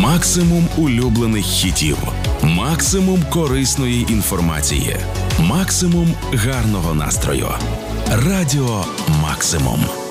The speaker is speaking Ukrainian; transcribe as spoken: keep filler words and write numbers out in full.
Максимум улюблених хітів. Максимум корисної інформації. Максимум гарного настрою. Радіо Максимум.